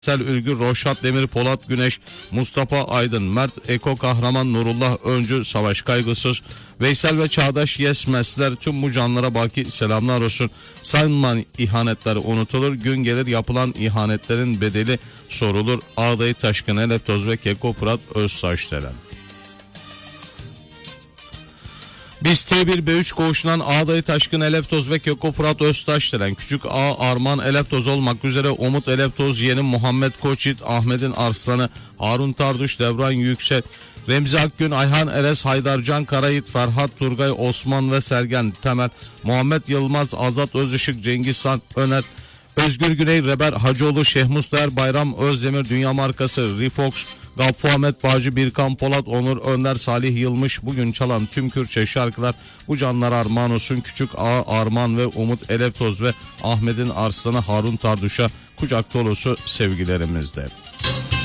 Ülgür, Roşat Demir, Polat Güneş, Mustafa Aydın, Mert Eko Kahraman, Nurullah Öncü, Savaş Kaygısız, Veysel ve Çağdaş Yesmezler, tüm bu canlara baki selamlar olsun. Sayılmayan ihanetler unutulur, gün gelir yapılan ihanetlerin bedeli sorulur. Ağdayı Taşkın, Elef Toz ve Keko Fırat Özsaçdelen. Biz T1 B3 koğuşundan Ağdayı Taşkın, Eleftoz ve Keko Fırat Öztaşdelen, Küçük A Arman Eleftoz olmak üzere Umut Eleftoz, Yeğenim Muhammed Koçit, Ahmet'in Arslanı, Harun Tarduş, Devran Yüksel, Remzi Akgün, Ayhan Eres, Haydarcan Karayit, Ferhat Turgay, Osman ve Sergen Temel, Muhammed Yılmaz, Azat Özışık, Cengiz San Öner, Özgür Güney, Reber Hacıoğlu, Şehmusler, Bayram Özdemir, Dünya Markası, Rifox, Gaffu Ahmet Bağcı, Birkan Polat, Onur Önder, Salih Yılmış, bugün çalan tüm Kürtçe şarkılar bu canlara armağan olsun. Küçük A Arman ve Umut Eleftoz ve Ahmet'in Arslanı Harun Tarduş'a kucak dolusu sevgilerimizle.